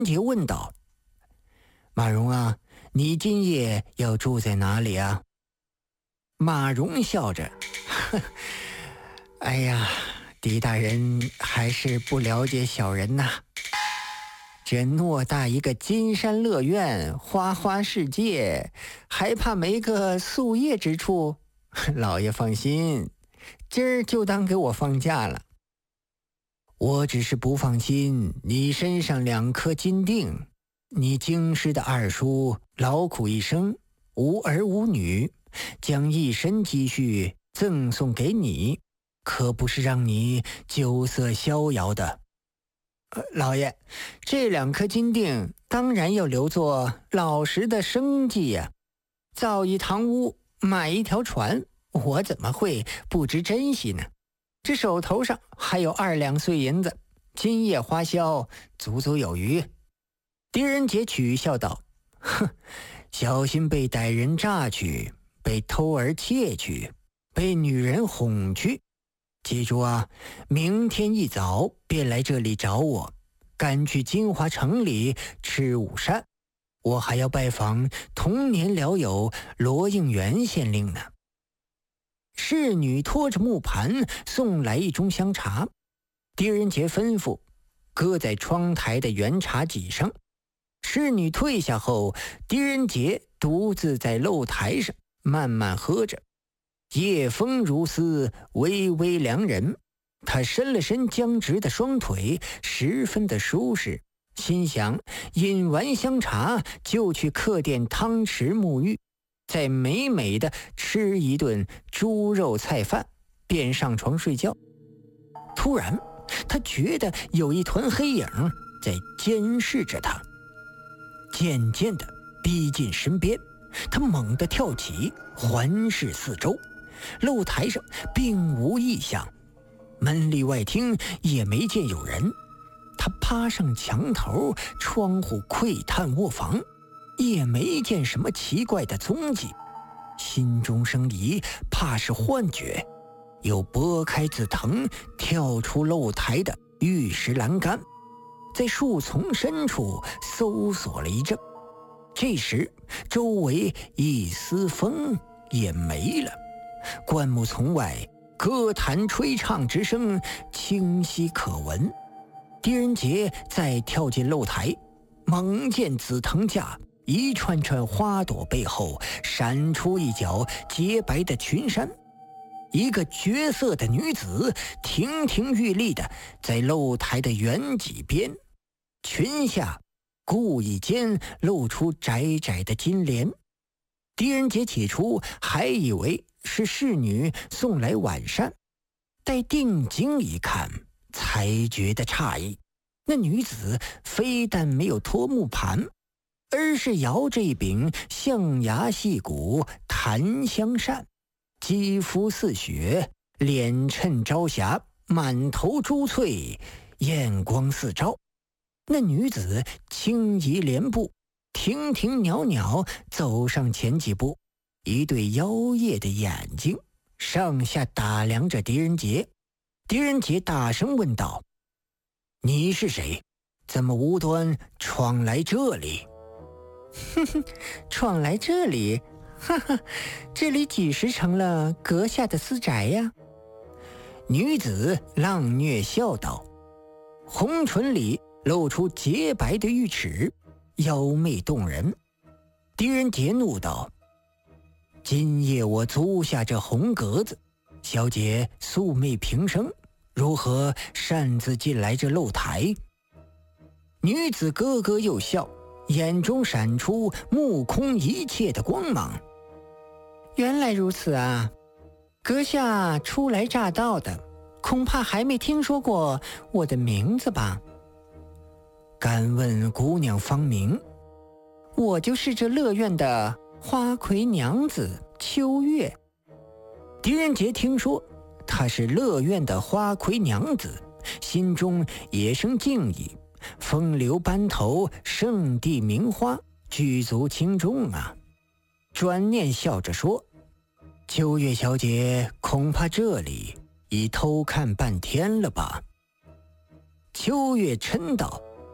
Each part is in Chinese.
杰问道：“马蓉啊，你今夜要住在哪里啊？”马蓉笑着：“哎呀，狄大人还是不了解小人呐。这偌大一个金山乐苑，花花世界，还怕没个宿夜之处？老爷放心，今儿就当给我放假了。我只是不放心你身上2颗金锭，你京师的二叔劳苦一生，无儿无女，将一身积蓄赠送给你，可不是让你酒色逍遥的。老爷，这2颗金锭当然要留作老实的生计呀。造一堂屋，买一条船，我怎么会不知珍惜呢？这手头上还有2两碎银子，今夜花销足足有余。狄仁杰取笑道：“哼，小心被歹人榨去，被偷儿窃去，被女人哄去。记住啊，明天一早便来这里找我，赶去金华城里吃午膳。我还要拜访童年老友罗应元县令呢。”侍女拖着木盘送来一盅香茶，狄仁杰吩咐搁在窗台的圆茶几上。侍女退下后，狄仁杰独自在露台上慢慢喝着。夜风如丝，微微凉人。他伸了伸僵直的双腿，十分的舒适，心想饮完香茶就去客店汤池沐浴，再美美的吃一顿猪肉菜饭，便上床睡觉。突然他觉得有一团黑影在监视着他，渐渐地逼近身边。他猛地跳起，环视四周，露台上并无异象，门里外厅也没见有人。他趴上墙头窗户窥探卧房，也没见什么奇怪的踪迹，心中生疑，怕是幻觉，又拨开紫藤，跳出露台的玉石栏杆，在树丛深处搜索了一阵。这时周围一丝风也没了，灌木丛外歌坛吹唱之声清晰可闻。狄仁杰再跳进露台，猛见紫藤架一串串花朵背后闪出一角洁白的裙衫，一个绝色的女子亭亭玉立的在露台的圆脊边，裙下故意间露出窄窄的金莲。狄仁杰起初还以为是侍女送来晚膳，待定睛一看，才觉得诧异。那女子非但没有脱木盘，而是摇着一柄象牙细骨檀香扇，肌肤似雪，脸衬朝霞，满头珠翠，艳光四照。那女子轻移莲步，亭亭袅袅走上前几步，一对妖冶的眼睛上下打量着狄仁杰。狄仁杰大声问道：“你是谁？怎么无端闯来这里？”“哼哼，闯来这里？哈哈，这里几时成了阁下的私宅呀？”女子浪谑笑道，红唇里露出洁白的玉齿，妖媚动人。狄仁杰怒道：“今夜我租下这红格子，小姐素昧平生，如何擅自进来这露台？”女子咯咯又笑，眼中闪出目空一切的光芒。“原来如此啊，阁下初来乍到的，恐怕还没听说过我的名字吧？”“敢问姑娘芳名？”“我就是这乐苑的花魁娘子秋月。”狄仁杰听说她是乐苑的花魁娘子，心中也生敬意。风流班头，圣地名花，举足轻重啊。转念笑着说：“秋月小姐恐怕这里已偷看半天了吧？”秋月嗔道：“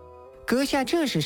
阁下这是